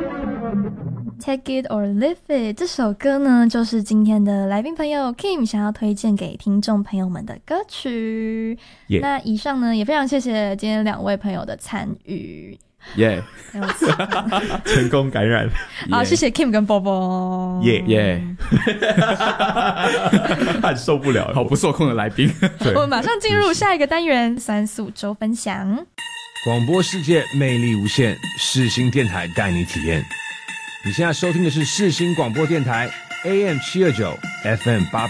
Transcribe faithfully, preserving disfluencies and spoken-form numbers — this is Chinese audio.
Take It or Leave It 这首歌呢，就是今天的来宾朋友 Kim 想要推荐给听众朋友们的歌曲。Yeah. 那以上呢，也非常谢谢今天两位朋友的参与。 耶、yeah. 成功感染。 好， yeah. 谢谢 Kim 跟波波。 耶耶，很受不了，好不受控的来宾。 我们马上进入下一个单元，三宿周分享。 广播世界魅力无限，世新电台带你体验。你现在收听的是世新广播电台 A M 七二九 F M 八